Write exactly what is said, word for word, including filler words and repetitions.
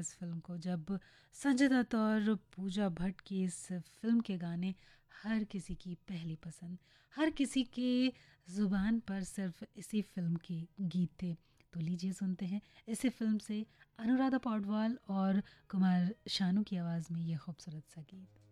इस फ़िल्म को, जब संजय दत्त और पूजा भट्ट की इस फ़िल्म के गाने हर किसी की पहली पसंद, हर किसी के ज़ुबान पर सिर्फ इसी फ़िल्म के गीत थे। तो लीजिए सुनते हैं इसी फ़िल्म से अनुराधा पौडवाल और कुमार शानू की आवाज़ में ये खूबसूरत सा गीत।